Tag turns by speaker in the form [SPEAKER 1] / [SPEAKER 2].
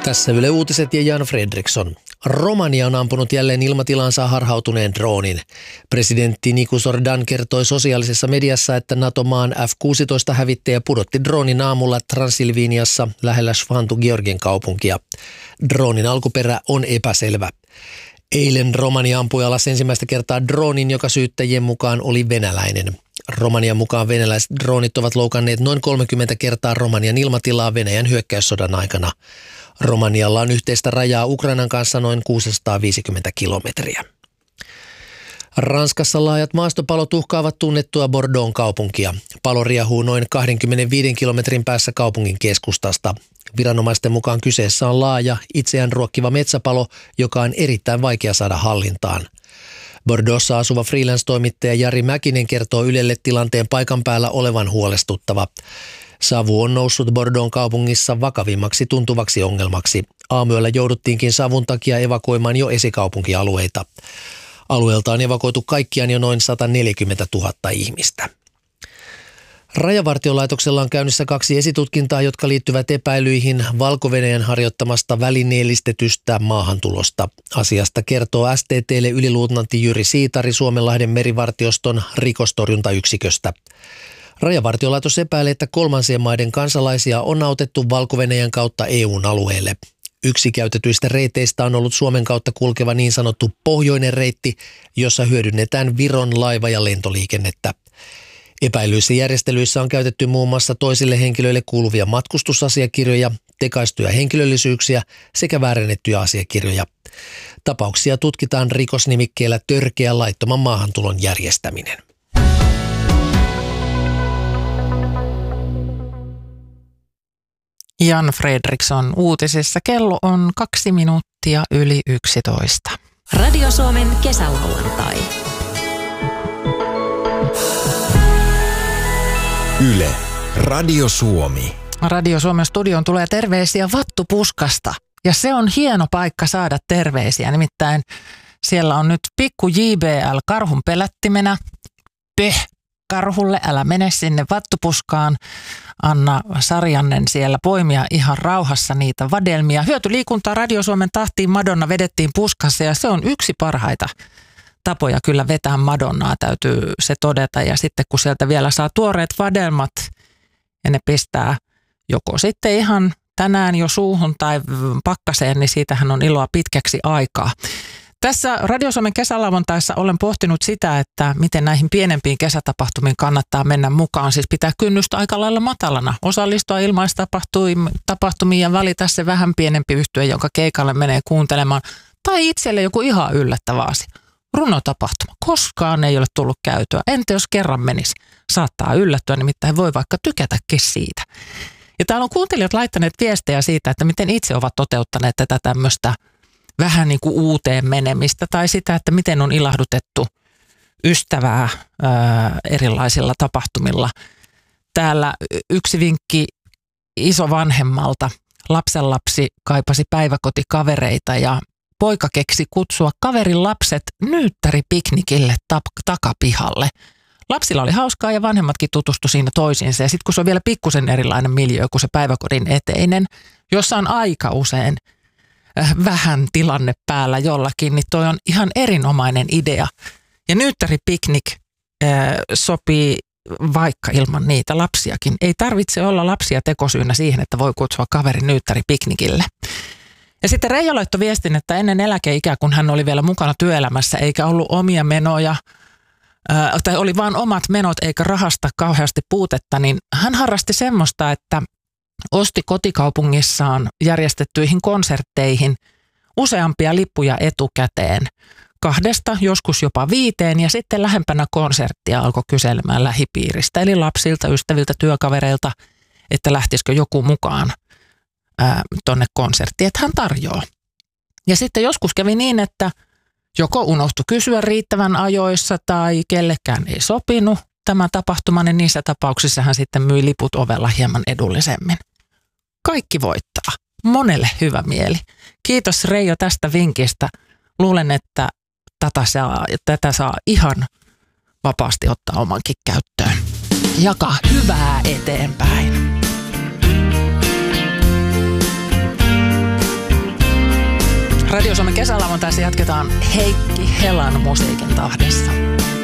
[SPEAKER 1] Tässä Yle Uutiset ja Jan Fredriksson. Romania on ampunut jälleen ilmatilansa harhautuneen droonin. Presidentti Nicu Sordan kertoi sosiaalisessa mediassa, että NATO-maan F-16-hävittäjä pudotti droonin aamulla Transilvaniassa lähellä Sfântu-Gheorghen kaupunkia. Droonin alkuperä on epäselvä. Eilen Romania ampui alas ensimmäistä kertaa droonin, joka syyttäjien mukaan oli venäläinen. Romanian mukaan venäläiset droonit ovat loukanneet noin 30 kertaa Romanian ilmatilaa Venäjän hyökkäyssodan aikana. Romanialla on yhteistä rajaa Ukrainan kanssa noin 650 kilometriä. Ranskassa laajat maastopalot uhkaavat tunnettua Bordeauxn kaupunkia. Palo riehuu noin 25 kilometrin päässä kaupungin keskustasta. Viranomaisten mukaan kyseessä on laaja, itseään ruokkiva metsäpalo, joka on erittäin vaikea saada hallintaan. Bordeauxssa asuva freelance-toimittaja Jari Mäkinen kertoo Ylelle tilanteen paikan päällä olevan huolestuttava. Savu on noussut Bordeauxn kaupungissa vakavimmaksi tuntuvaksi ongelmaksi. Aamuyöllä jouduttiinkin savun takia evakuoimaan jo esikaupunkialueita. Alueelta on evakuoitu kaikkiaan jo noin 140 000 ihmistä. Rajavartiolaitoksella on käynnissä 2 esitutkintaa, jotka liittyvät epäilyihin Valko-Venäjän harjoittamasta välineellistetystä maahantulosta. Asiasta kertoo STT:lle yliluutnantti Jyri Siitari Suomenlahden merivartioston rikostorjuntayksiköstä. Rajavartiolaitos epäilee, että kolmansien maiden kansalaisia on autettu Valko-Venäjän kautta EU:n alueelle. Yksi käytetyistä reiteistä on ollut Suomen kautta kulkeva niin sanottu pohjoinen reitti, jossa hyödynnetään Viron laiva- ja lentoliikennettä. Epäilyissä järjestelyissä on käytetty muun muassa toisille henkilöille kuuluvia matkustusasiakirjoja, tekaistuja henkilöllisyyksiä sekä väärennettyjä asiakirjoja. Tapauksia tutkitaan rikosnimikkeellä törkeä laittoman maahantulon järjestäminen.
[SPEAKER 2] Jan Fredriksson uutisissa. Kello on 2 minuuttia yli 11.
[SPEAKER 3] Radio Suomen kesälauantai.
[SPEAKER 4] Yle, Radio Suomi.
[SPEAKER 2] Radio Suomen studioon tulee terveisiä Vattupuskasta. Ja se on hieno paikka saada terveisiä. Nimittäin siellä on nyt pikku JBL karhun pelättimenä. Karhulle, älä mene sinne Vattupuskaan. Anna Sarjannen siellä poimia ihan rauhassa niitä vadelmia. Hyötyliikuntaa Radio Suomen tahtiin Madonna vedettiin puskassa ja se on yksi parhaita tapoja kyllä vetää Madonnaa, täytyy se todeta. Ja sitten kun sieltä vielä saa tuoreet vadelmat ja ne pistää joko sitten ihan tänään jo suuhun tai pakkaseen, niin siitähän on iloa pitkäksi aikaa. Tässä Radio Suomen kesälauantaissa olen pohtinut sitä, että miten näihin pienempiin kesätapahtumiin kannattaa mennä mukaan. Siis pitää kynnystä aika lailla matalana. Osallistua ilmaistapahtumiin ja valita se vähän pienempi yhtye, jonka keikalle menee kuuntelemaan. Tai itselle joku ihan yllättävä asia. Runotapahtuma. Koskaan ei ole tullut käytyä. Entä jos kerran menisi? Saattaa yllättyä, nimittäin voi vaikka tykätäkin siitä. Ja täällä on kuuntelijat laittaneet viestejä siitä, että miten itse ovat toteuttaneet tätä tämmöistä vähän niin kuin uuteen menemistä tai sitä, että miten on ilahdutettu ystävää erilaisilla tapahtumilla. Täällä yksi vinkki isovanhemmalta. Lapsenlapsi kaipasi päiväkotikavereita ja poika keksi kutsua kaverin lapset nyyttäripiknikille takapihalle. Lapsilla oli hauskaa ja vanhemmatkin tutustu siinä toisiinsa. Ja sitten kun se on vielä pikkusen erilainen miljöö kuin se päiväkodin eteinen, jossa on aika usein vähän tilanne päällä jollakin, niin toi on ihan erinomainen idea. Ja nyyttäripiknik sopii vaikka ilman niitä lapsiakin. Ei tarvitse olla lapsia tekosyynä siihen, että voi kutsua kaverin nyyttäripiknikille. Ja sitten Reijo laittoi viestin, että ennen eläkeikää, kun hän oli vielä mukana työelämässä, eikä ollut omia menoja, tai oli vaan omat menot eikä rahasta kauheasti puutetta, niin hän harrasti semmoista, että osti kotikaupungissaan järjestettyihin konsertteihin useampia lippuja etukäteen. 2, joskus jopa 5, ja sitten lähempänä konserttia alkoi kyselemään lähipiiristä, eli lapsilta, ystäviltä, työkavereilta, että lähtisikö joku mukaan tonne konserttiin, että hän tarjoaa. Ja sitten joskus kävi niin, että joko unohtui kysyä riittävän ajoissa tai kellekään ei sopinut tämä tapahtuma, niin niissä tapauksissa hän sitten myi liput ovella hieman edullisemmin. Kaikki voittaa. Monelle hyvä mieli. Kiitos Reijo tästä vinkistä. Luulen, että tätä saa ihan vapaasti ottaa omankin käyttöön. Jakaa hyvää eteenpäin. Radio Suomen kesälauantaissa jatketaan Heikki Helan musiikin tahdissa.